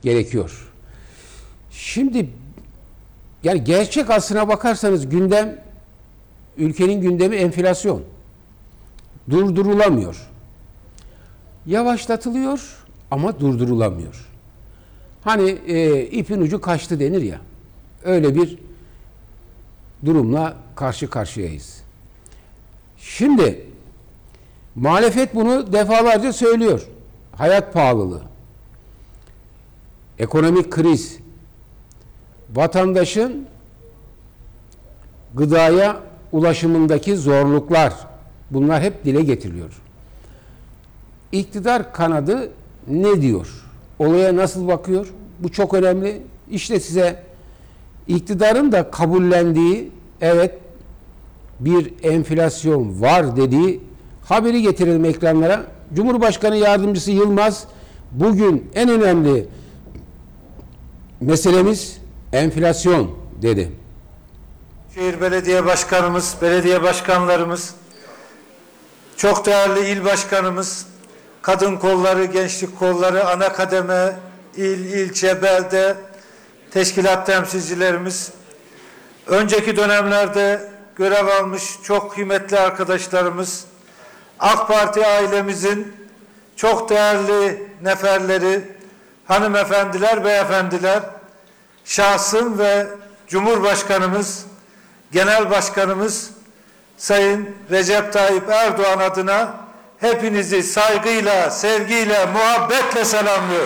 gerekiyor. Şimdi yani gerçek aslına bakarsanız ülkenin gündemi enflasyon. Durdurulamıyor. Yavaşlatılıyor ama durdurulamıyor. Hani ipin ucu kaçtı denir ya. Öyle bir durumla karşı karşıyayız. Şimdi muhalefet bunu defalarca söylüyor. Hayat pahalılığı, ekonomik kriz, vatandaşın gıdaya ulaşımındaki zorluklar, bunlar hep dile getiriliyor. İktidar kanadı ne diyor? Olaya nasıl bakıyor? Bu çok önemli. İşte size iktidarın da kabullendiği, evet bir enflasyon var dediği haberi getirelim ekranlara. Cumhurbaşkanı Yardımcısı Yılmaz, bugün en önemli meselemiz enflasyon dedi. Şehir belediye başkanımız, belediye başkanlarımız, çok değerli il başkanımız, kadın kolları, gençlik kolları, ana kademe, il, ilçe, belde, teşkilat temsilcilerimiz, önceki dönemlerde görev almış çok kıymetli arkadaşlarımız, AK Parti ailemizin çok değerli neferleri, hanımefendiler, beyefendiler, şahsım ve Cumhurbaşkanımız, Genel Başkanımız Sayın Recep Tayyip Erdoğan adına hepinizi saygıyla, sevgiyle, muhabbetle selamlıyorum.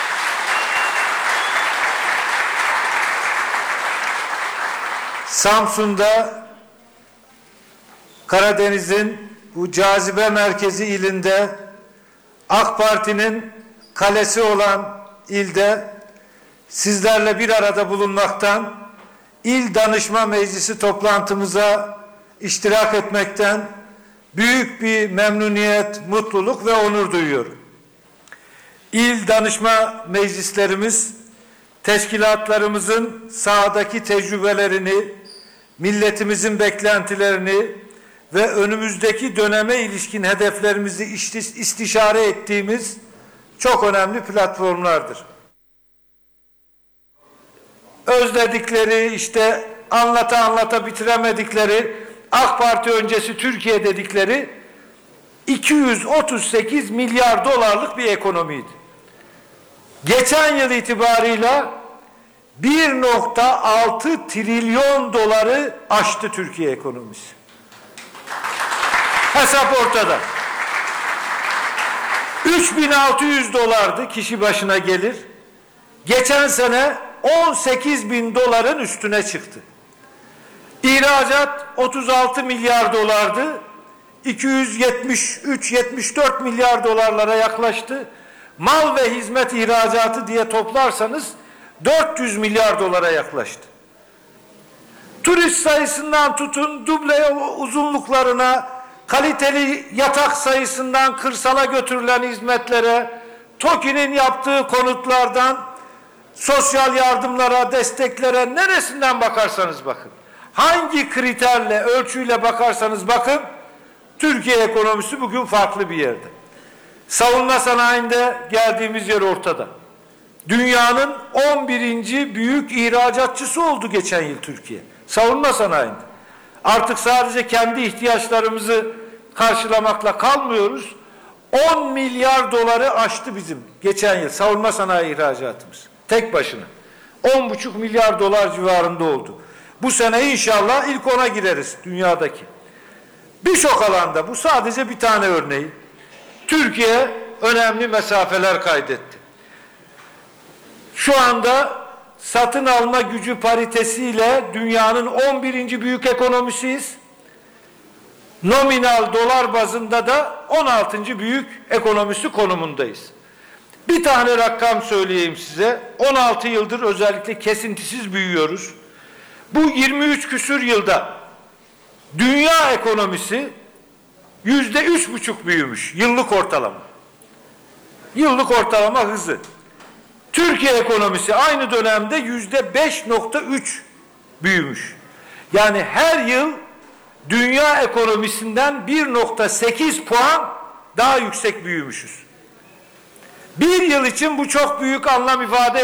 Samsun'da, Karadeniz'in bu cazibe merkezi ilinde, AK Parti'nin kalesi olan ilde sizlerle bir arada bulunmaktan, İl Danışma Meclisi toplantımıza iştirak etmekten büyük bir memnuniyet, mutluluk ve onur duyuyorum. İl danışma meclislerimiz, teşkilatlarımızın sahadaki tecrübelerini, milletimizin beklentilerini ve önümüzdeki döneme ilişkin hedeflerimizi istişare ettiğimiz çok önemli platformlardır. Özledikleri, işte anlata bitiremedikleri, AK Parti öncesi Türkiye dedikleri 238 milyar dolarlık bir ekonomiydi. Geçen yıl itibarıyla 1,6 trilyon doları aştı Türkiye ekonomisi. Hesap ortada. 3.600 dolardı kişi başına gelir. Geçen sene 18.000 doların üstüne çıktı. İhracat 36 milyar dolardı. 273-74 milyar dolarlara yaklaştı. Mal ve hizmet ihracatı diye toplarsanız 400 milyar dolara yaklaştı. Turist sayısından tutun duble uzunluklarına, kaliteli yatak sayısından kırsala götürülen hizmetlere, TOKİ'nin yaptığı konutlardan sosyal yardımlara, desteklere, neresinden bakarsanız bakın, hangi kriterle, ölçüyle bakarsanız bakın, Türkiye ekonomisi bugün farklı bir yerde. Savunma sanayinde geldiğimiz yer ortada. Dünyanın 11. büyük ihracatçısı oldu geçen yıl Türkiye. Savunma sanayinde. Artık sadece kendi ihtiyaçlarımızı karşılamakla kalmıyoruz. 10 milyar doları aştı bizim geçen yıl savunma sanayi ihracatımız. Tek başına. 10,5 milyar dolar civarında oldu. Bu sene inşallah ilk 10'a gireriz dünyadaki. Birçok alanda, bu sadece bir tane örneği. Türkiye önemli mesafeler kaydetti. Şu anda satın alma gücü paritesiyle dünyanın 11. büyük ekonomisiyiz. Nominal dolar bazında da 16. büyük ekonomisi konumundayız. Bir tane rakam söyleyeyim size. 16 yıldır özellikle kesintisiz büyüyoruz. Bu 23 küsür yılda dünya ekonomisi %3,5 büyümüş. Yıllık ortalama. Yıllık ortalama hızı. Türkiye ekonomisi aynı dönemde %5,3 büyümüş. Yani her yıl dünya ekonomisinden 1,8 puan daha yüksek büyümüşüz. Bir yıl için bu çok büyük anlam ifade